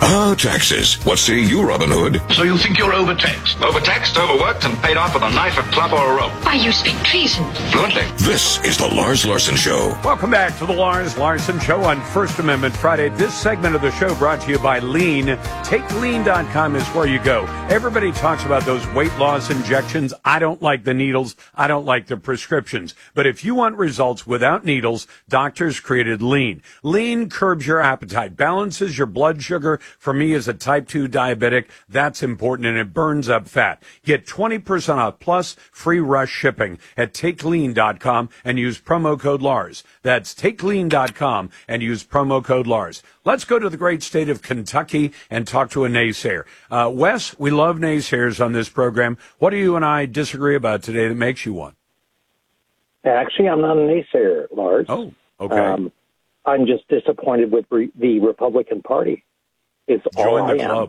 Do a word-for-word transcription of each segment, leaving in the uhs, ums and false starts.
Ah, taxes. What say you, Robin Hood? So you think you're overtaxed? Overtaxed, overworked, and paid off with a knife, a club, or a rope. Why, you speak treason. Fluently. This is the Lars Larson Show. Welcome back to the Lars Larson Show on First Amendment Friday. This segment of the show brought to you by Lean. Take lean dot com is where you go. Everybody talks about those weight loss injections. I don't like the needles. I don't like the prescriptions. But if you want results without needles, doctors created Lean. Lean curbs your appetite, balances your blood sugar. For me, as a type two diabetic, that's important, and it burns up fat. Get twenty percent off plus free rush shipping at take lean dot com and use promo code Lars. That's take lean dot com and use promo code Lars. Let's go to the great state of Kentucky and talk to a naysayer. Uh, Wes, we love naysayers on this program. What do you and I disagree about today that makes you one? Actually, I'm not a naysayer, Lars. Oh, okay. Um, I'm just disappointed with re- the Republican Party. It's all Join I the club.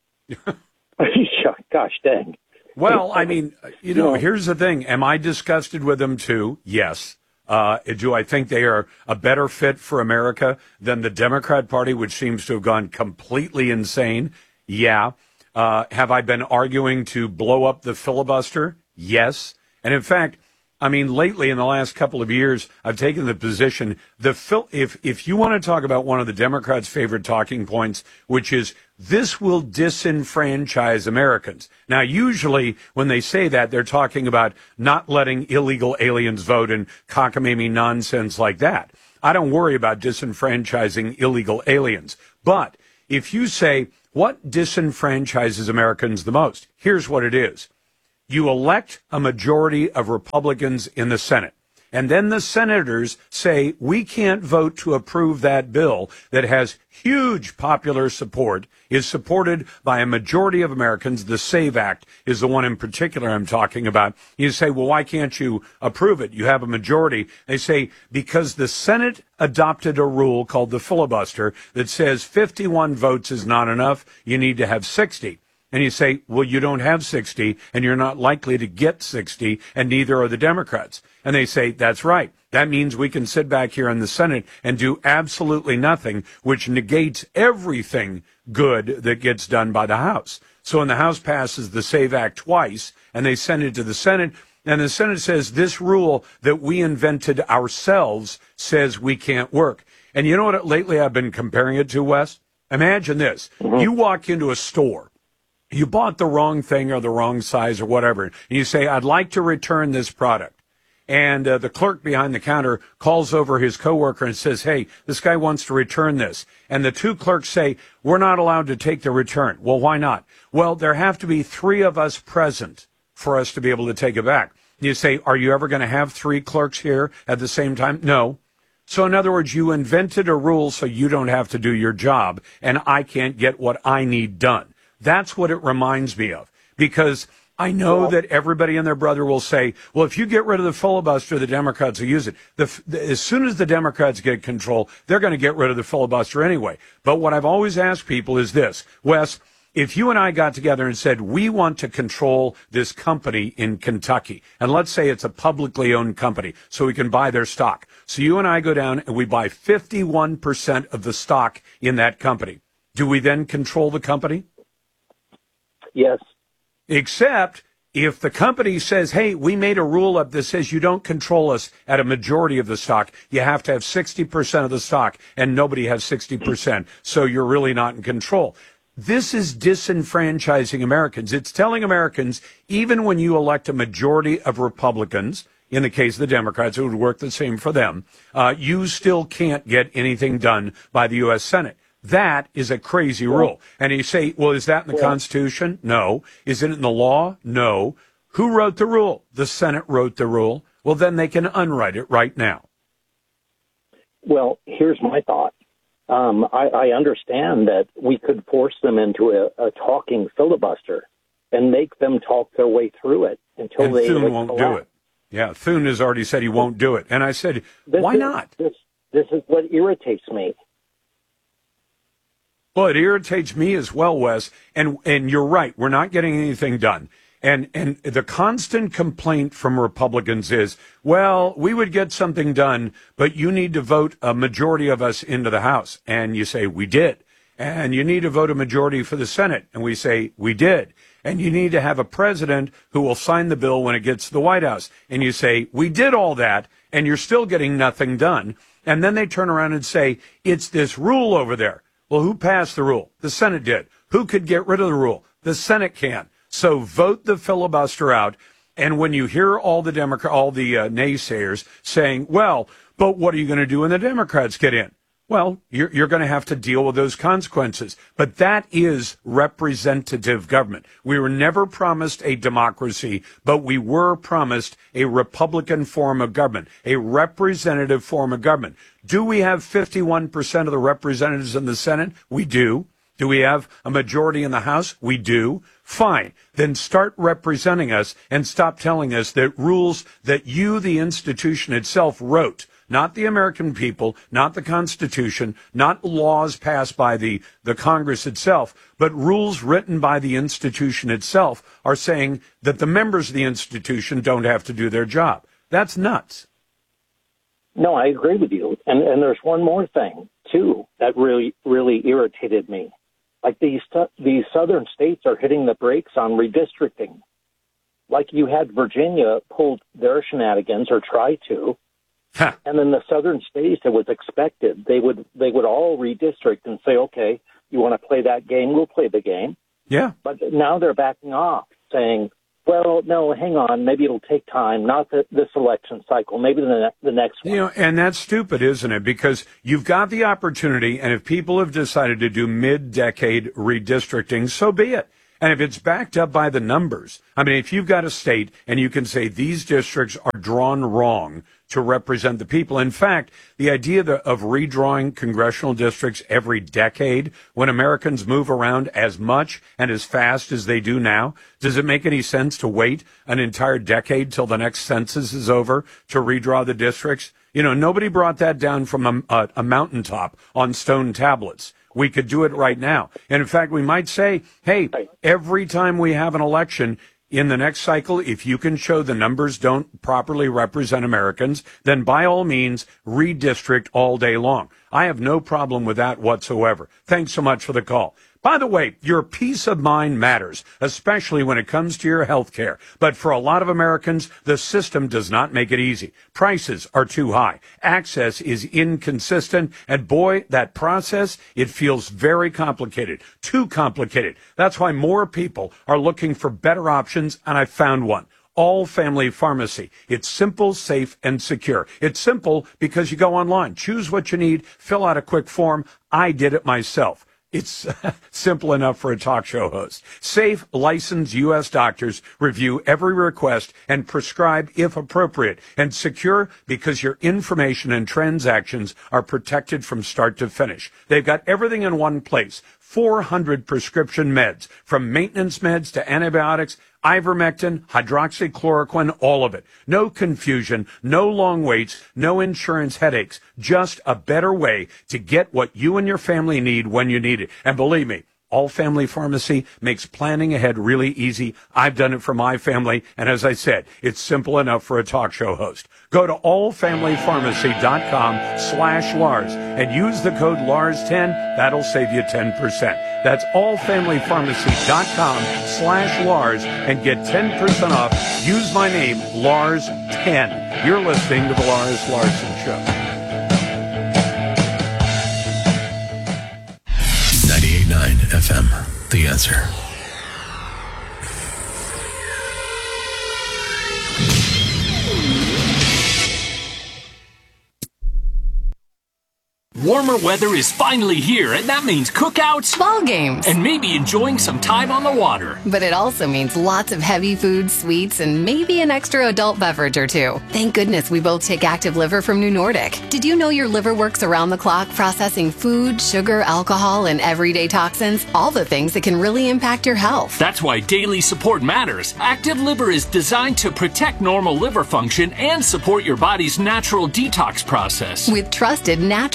am. Gosh dang. Well, I mean, you know, here's the thing. Am I disgusted with them too? Yes. Uh, do I think they are a better fit for America than the Democrat Party, which seems to have gone completely insane? Yeah. Uh, have I been arguing to blow up the filibuster? Yes. And in fact, I mean, lately in the last couple of years, I've taken the position, the fil- if if you want to talk about one of the Democrats' favorite talking points, which is this will disenfranchise Americans. Now, usually when they say that, they're talking about not letting illegal aliens vote and cockamamie nonsense like that. I don't worry about disenfranchising illegal aliens. But if you say what disenfranchises Americans the most, here's what it is. You elect a majority of Republicans in the Senate, and then the senators say, we can't vote to approve that bill that has huge popular support, is supported by a majority of Americans. The SAVE Act is the one in particular I'm talking about. You say, well, why can't you approve it? You have a majority. They say, because the Senate adopted a rule called the filibuster that says fifty-one votes is not enough. You need to have sixty. And you say, well, you don't have sixty, and you're not likely to get sixty, and neither are the Democrats. And they say, that's right. That means we can sit back here in the Senate and do absolutely nothing, which negates everything good that gets done by the House. So when the House passes the SAVE Act twice, and they send it to the Senate, and the Senate says this rule that we invented ourselves says we can't work. And you know what lately I've been comparing it to, Wes? Imagine this. Mm-hmm. You walk into a store. You bought the wrong thing or the wrong size or whatever, and you say, I'd like to return this product. And uh, the clerk behind the counter calls over his coworker and says, hey, this guy wants to return this. And the two clerks say, we're not allowed to take the return. Well, why not? Well, there have to be three of us present for us to be able to take it back. You say, are you ever going to have three clerks here at the same time? No. So in other words, you invented a rule so you don't have to do your job, and I can't get what I need done. That's what it reminds me of, because I know well, that everybody and their brother will say, well, if you get rid of the filibuster, the Democrats will use it. The, the, as soon as the Democrats get control, they're going to get rid of the filibuster anyway. But what I've always asked people is this, Wes, if you and I got together and said, we want to control this company in Kentucky, and let's say it's a publicly owned company, so we can buy their stock. So you and I go down and we buy fifty-one percent of the stock in that company. Do we then control the company? Yes. Except if the company says, hey, we made a rule up that says you don't control us at a majority of the stock. You have to have sixty percent of the stock, and nobody has sixty percent. So you're really not in control. This is disenfranchising Americans. It's telling Americans, even when you elect a majority of Republicans, in the case of the Democrats, it would work the same for them, uh, you still can't get anything done by the U S Senate. That is a crazy rule. And you say, well, is that in the Constitution? No. Is it in the law? No. Who wrote the rule? The Senate wrote the rule. Well, then they can unwrite it right now. Well, here's my thought. Um, I, I understand that we could force them into a, a talking filibuster and make them talk their way through it until and they Thune won't collapse. do it. Yeah, Thune has already said he won't do it. And I said, this why is, not? This, this is what irritates me. Well, it irritates me as well, Wes. And and you're right. We're not getting anything done. And and the constant complaint from Republicans is, well, we would get something done, but you need to vote a majority of us into the House. And you say, we did. And you need to vote a majority for the Senate. And we say, we did. And you need to have a president who will sign the bill when it gets to the White House. And you say, we did all that, and you're still getting nothing done. And then they turn around and say, it's this rule over there. Well, who passed the rule? The Senate did. Who could get rid of the rule? The Senate can. So vote the filibuster out. And when you hear all the Democrat, all the uh, naysayers saying, well, but what are you going to do when the Democrats get in? Well, you're, you're going to have to deal with those consequences. But that is representative government. We were never promised a democracy, but we were promised a Republican form of government, a representative form of government. Do we have fifty-one percent of the representatives in the Senate? We do. Do we have a majority in the House? We do. Fine. Then start representing us and stop telling us that rules that you, the institution itself, wrote, not the American people, not the Constitution, not laws passed by the, the Congress itself, but rules written by the institution itself are saying that the members of the institution don't have to do their job. That's nuts. No, I agree with you. And, and there's one more thing, too, that really, really irritated me. Like these, these southern states are hitting the brakes on redistricting. Like you had Virginia pull their shenanigans or try to. Huh. And then the southern states, it was expected they would they would all redistrict and say, okay, you want to play that game, we'll play the game. Yeah. But now they're backing off, saying, well, no, hang on, maybe it'll take time, not the, this election cycle, maybe the, the next one. You know, and that's stupid, isn't it? Because you've got the opportunity, and if people have decided to do mid-decade redistricting, so be it. And if it's backed up by the numbers, I mean, if you've got a state and you can say these districts are drawn wrong to represent the people. In fact, the idea of redrawing congressional districts every decade when Americans move around as much and as fast as they do now, does it make any sense to wait an entire decade till the next census is over to redraw the districts? You know, nobody brought that down from a, a, a mountaintop on stone tablets. We could do it right now. And in fact, we might say, hey, every time we have an election in the next cycle, if you can show the numbers don't properly represent Americans, then by all means, redistrict all day long. I have no problem with that whatsoever. Thanks so much for the call. By the way, your peace of mind matters, especially when it comes to your health care. But for a lot of Americans, the system does not make it easy. Prices are too high. Access is inconsistent. And boy, that process, it feels very complicated, too complicated. That's why more people are looking for better options, and I found one. All Family Pharmacy. It's simple, safe, and secure. It's simple because you go online, choose what you need, fill out a quick form. I did it myself. It's simple enough for a talk show host. Safe, licensed U S doctors review every request and prescribe if appropriate. And secure because your information and transactions are protected from start to finish. They've got everything in one place. four hundred prescription meds, from maintenance meds to antibiotics, ivermectin, hydroxychloroquine, all of it. No confusion, no long waits, no insurance headaches. Just a better way to get what you and your family need when you need it. And believe me, All Family Pharmacy makes planning ahead really easy. I've done it for my family, and as I said, it's simple enough for a talk show host. Go to all family pharmacy dot com slash Lars and use the code Lars ten. That'll save you ten percent. That's all family pharmacy dot com slash Lars and get ten percent off. Use my name, Lars ten. You're listening to The Lars Larson Show. ninety-eight point nine F M, The Answer. Warmer weather is finally here, and that means cookouts, ball games, and maybe enjoying some time on the water. But it also means lots of heavy food, sweets, and maybe an extra adult beverage or two. Thank goodness we both take Active Liver from New Nordic. Did you know your liver works around the clock processing food, sugar, alcohol, and everyday toxins? All the things that can really impact your health. That's why daily support matters. Active Liver is designed to protect normal liver function and support your body's natural detox process. With trusted natural ingredients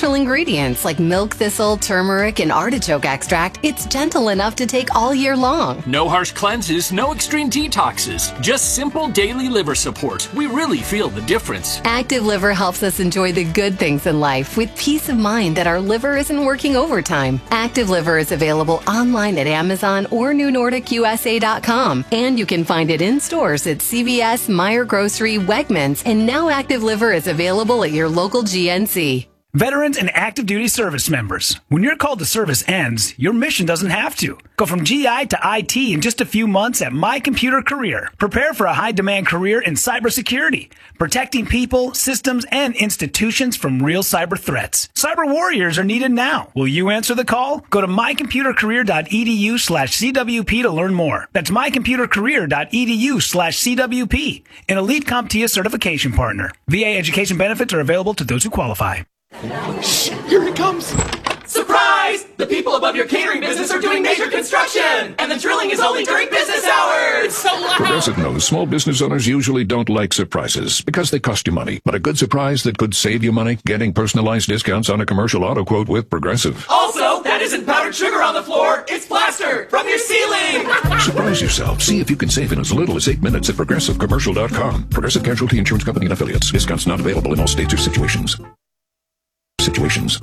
ingredients like milk thistle, turmeric, and artichoke extract, it's gentle enough to take all year long. No harsh cleanses, no extreme detoxes. Just simple daily liver support. We really feel the difference. Active Liver helps us enjoy the good things in life with peace of mind that our liver isn't working overtime. Active Liver is available online at Amazon or new nordic u s a dot com. And you can find it in stores at C V S, Meijer Grocery, Wegmans, and now Active Liver is available at your local G N C. Veterans and active duty service members, when your call to service ends, your mission doesn't have to. Go from G I to I T in just a few months at My Computer Career. Prepare for a high-demand career in cybersecurity, protecting people, systems, and institutions from real cyber threats. Cyber warriors are needed now. Will you answer the call? Go to my computer career dot e d u slash c w p to learn more. That's my computer career dot e d u slash c w p, an elite CompTIA certification partner. V A education benefits are available to those who qualify. Shh! Here it comes! Surprise! The people above your catering business are doing major construction! And the drilling is only during business hours! So loud! Progressive knows small business owners usually don't like surprises because they cost you money. But a good surprise that could save you money? Getting personalized discounts on a commercial auto quote with Progressive. Also, that isn't powdered sugar on the floor, it's plaster from your ceiling! Surprise yourself. See if you can save in as little as eight minutes at progressive commercial dot com. Progressive Casualty Insurance Company and Affiliates. Discounts not available in all states or situations. Situations.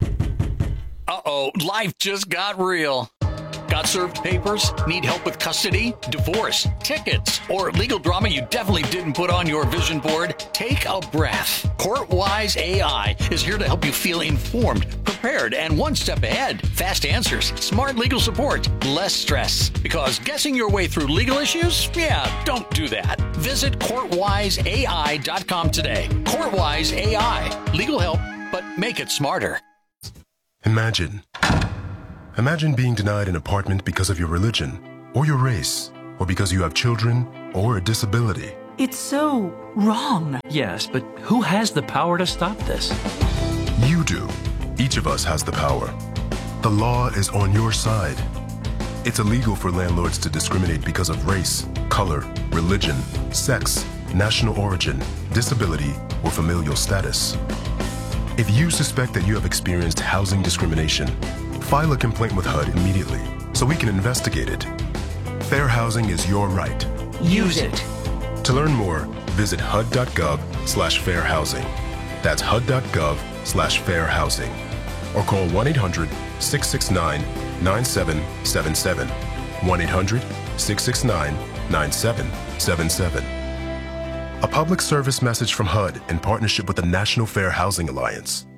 Uh-oh, life just got real. Got served papers? Need help with custody, divorce, tickets, or legal drama you definitely didn't put on your vision board? Take a breath. CourtWise A I is here to help you feel informed, prepared, and one step ahead. Fast answers, smart legal support, less stress. Because guessing your way through legal issues? Yeah, don't do that. Visit court wise a i dot com today. CourtWise A I. Legal help, but make it smarter. Imagine. Imagine being denied an apartment because of your religion, or your race, or because you have children, or a disability. It's so wrong. Yes, but who has the power to stop this? You do. Each of us has the power. The law is on your side. It's illegal for landlords to discriminate because of race, color, religion, sex, national origin, disability, or familial status. If you suspect that you have experienced housing discrimination, file a complaint with H U D immediately so we can investigate it. Fair housing is your right. Use it. To learn more, visit H U D dot gov slash fair housing. That's H U D dot gov slash fair housing. Or call one eight hundred six six nine nine seven seven seven. one eight hundred six six nine nine seven seven seven. A public service message from H U D in partnership with the National Fair Housing Alliance.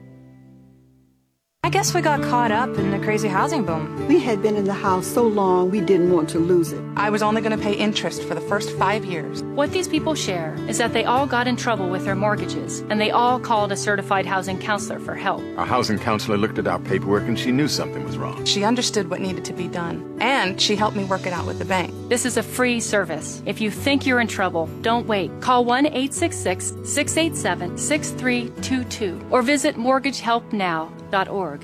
I guess we got caught up in the crazy housing boom. We had been in the house so long we didn't want to lose it. I was only going to pay interest for the first five years. What these people share is that they all got in trouble with their mortgages, and they all called a certified housing counselor for help. Our housing counselor looked at our paperwork and she knew something was wrong. She understood what needed to be done, and she helped me work it out with the bank. This is a free service. If you think you're in trouble, don't wait. Call one eight six six, six eight seven, six three two two or visit mortgage help now dot org.